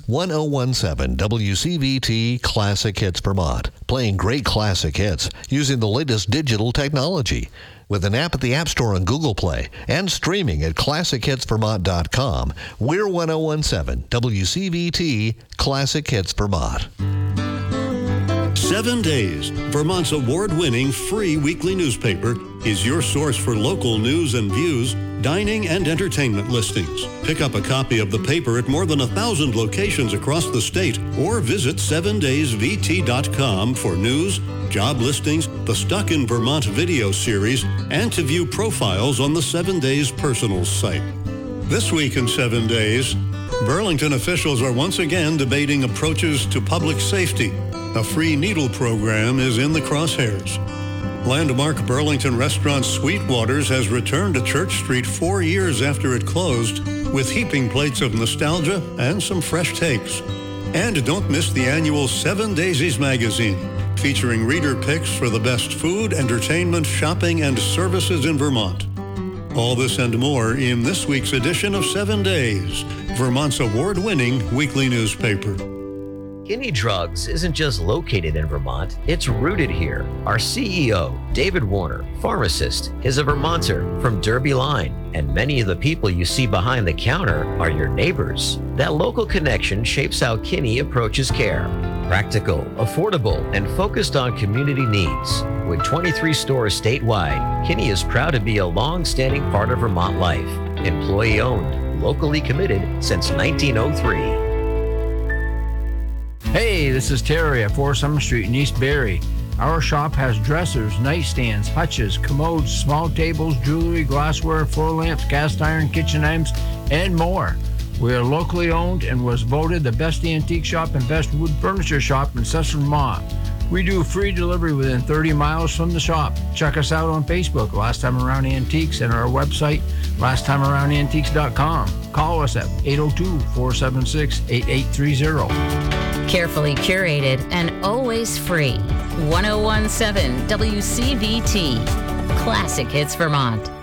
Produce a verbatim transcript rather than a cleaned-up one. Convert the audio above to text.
one oh one seven W C V T Classic Hits Vermont, playing great classic hits using the latest digital technology. With an app at the App Store and Google Play and streaming at classic hits vermont dot com, we're one oh one seven W C V T Classic Hits Vermont. Seven Days, Vermont's award-winning free weekly newspaper, is your source for local news and views, dining and entertainment listings. Pick up a copy of the paper at more than a thousand locations across the state or visit seven days v t dot com for news, job listings, the Stuck in Vermont video series, and to view profiles on the Seven Days Personals site. This week in Seven Days, Burlington officials are once again debating approaches to public safety. A free needle program is in the crosshairs. Landmark Burlington restaurant Sweetwater's has returned to Church Street four years after it closed, with heaping plates of nostalgia and some fresh takes. And don't miss the annual Seven Daisies magazine, featuring reader picks for the best food, entertainment, shopping, and services in Vermont. All this and more in this week's edition of Seven Days, Vermont's award-winning weekly newspaper. Kinney Drugs isn't just located in Vermont, it's rooted here. Our C E O, David Warner, pharmacist, is a Vermonter from Derby Line, and many of the people you see behind the counter are your neighbors. That local connection shapes how Kinney approaches care. Practical, affordable, and focused on community needs. With twenty-three stores statewide, Kinney is proud to be a long-standing part of Vermont life. Employee-owned, locally committed since nineteen oh three. Hey, this is Terry at four Summer Street in East Barrie. Our shop has dressers, nightstands, hutches, commodes, small tables, jewelry, glassware, floor lamps, cast iron, kitchen items, and more. We are locally owned and was voted the best antique shop and best wood furniture shop in Cecil, Vermont. We do free delivery within thirty miles from the shop. Check us out on Facebook, Last Time Around Antiques, and our website, last time around antiques dot com. Call us at eight oh two, four seven six, eight eight three zero. Carefully curated and always free. one oh one seven W C V T. Classic Hits Vermont.